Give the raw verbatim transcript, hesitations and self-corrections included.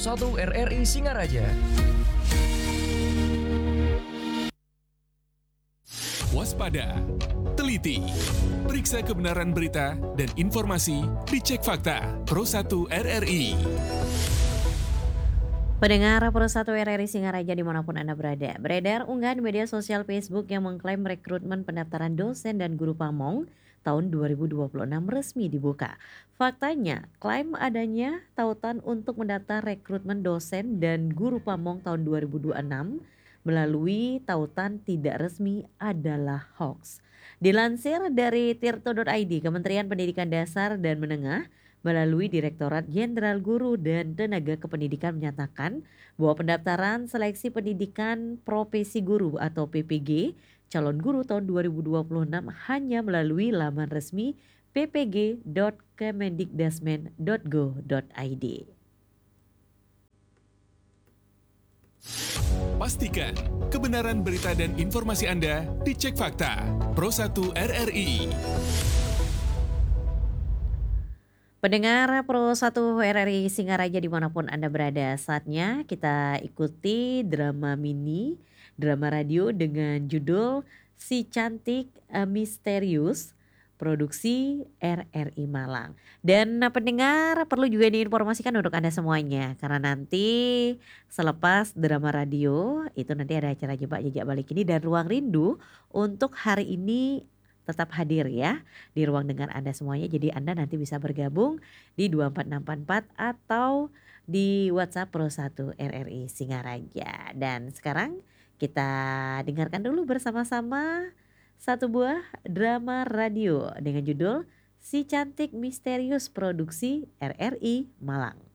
satu R R I Singaraja. Waspada, teliti, periksa kebenaran berita dan informasi dicek fakta. Pro satu R R I. Pendengar Pro satu R R I Singaraja dimanapun Anda berada, beredar unggahan media sosial Facebook yang mengklaim rekrutmen pendaftaran dosen dan guru pamong tahun dua ribu dua puluh enam resmi dibuka. Faktanya, klaim adanya tautan untuk mendaftar rekrutmen dosen dan guru pamong tahun dua ribu dua puluh enam melalui tautan tidak resmi adalah hoax. Dilansir dari tirto titik i d, Kementerian Pendidikan Dasar dan Menengah melalui Direktorat Jenderal Guru dan Tenaga Kependidikan menyatakan bahwa pendaftaran seleksi pendidikan profesi guru atau P P G calon guru tahun dua ribu dua puluh enam hanya melalui laman resmi p p g dot kemendikdasmen dot go dot i d. Pastikan kebenaran berita dan informasi Anda dicek fakta. Pro satu R R I. Pendengar Pro satu R R I Singaraja dimanapun Anda berada, saatnya kita ikuti drama mini, drama radio dengan judul Si Cantik eh, Misterius, produksi R R I Malang. Dan eh, pendengar perlu juga diinformasikan untuk Anda semuanya, karena nanti selepas drama radio itu nanti ada acara Jebak Jejak Balik ini dan Ruang Rindu untuk hari ini tetap hadir ya di ruang dengar Anda semuanya. Jadi Anda nanti bisa bergabung di dua empat enam empat empat atau di WhatsApp Pro satu R R I Singaraja. Dan sekarang kita dengarkan dulu bersama-sama satu buah drama radio dengan judul Si Cantik Misterius, produksi R R I Malang.